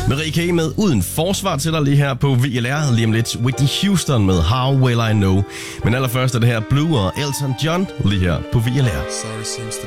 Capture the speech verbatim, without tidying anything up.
Marie K. med Uden Forsvar til dig lige her på V L R. Lige om lidt Whitney Houston med How Will I Know. Men allerførst er det her Blue og Elton John lige her på V L R. Sorry seems to